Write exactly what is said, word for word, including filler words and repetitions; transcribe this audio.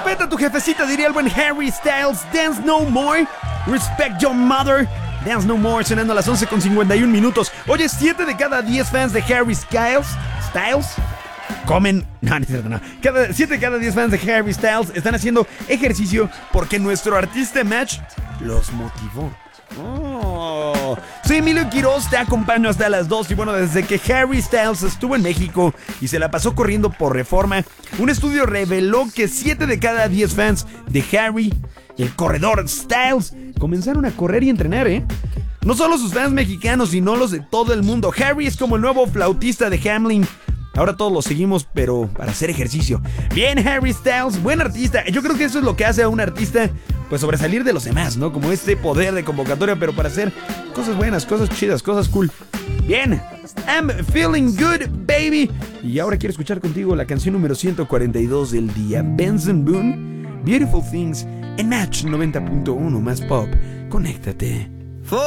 Respeta a tu jefecita, diría el buen Harry Styles. Dance no more. Respect your mother. Dance no more, sonando a las once con cincuenta y un minutos. Oye, siete de cada diez fans de Harry Styles Styles comen. No, no es cierto, no. Cada, siete de cada diez fans de Harry Styles están haciendo ejercicio porque nuestro artista Match los motivó. Oh. Soy Emilio Quiroz, te acompaño hasta las dos. Y bueno, desde que Harry Styles estuvo en México y se la pasó corriendo por Reforma, un estudio reveló que siete de cada diez fans de Harry, el corredor Styles, comenzaron a correr y entrenar, ¿eh? No solo sus fans mexicanos, sino los de todo el mundo. Harry es como el nuevo flautista de Hamelin. Ahora todos lo seguimos, pero para hacer ejercicio. Bien, Harry Styles, buen artista. Yo creo que eso es lo que hace a un artista, pues sobresalir de los demás, ¿no? Como este poder de convocatoria, pero para hacer cosas buenas, cosas chidas, cosas cool. Bien, I'm feeling good, baby. Y ahora quiero escuchar contigo la canción número ciento cuarenta y dos del día. Benson Boone, Beautiful Things, en Match noventa punto uno más pop. Conéctate.